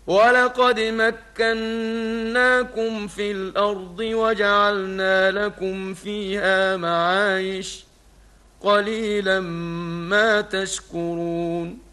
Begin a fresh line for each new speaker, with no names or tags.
ولقد مكناكم في الأرض وجعلنا لكم فيها معايش قليلا ما تشكرون